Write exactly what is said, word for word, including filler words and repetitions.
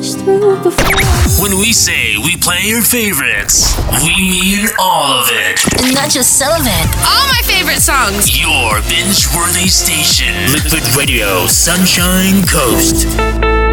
pushed through before. When we say we play your favorites, we mean all of it. Not just some of it. All my favorite songs. Your binge-worthy station. Liquid Radio Sunshine Coast.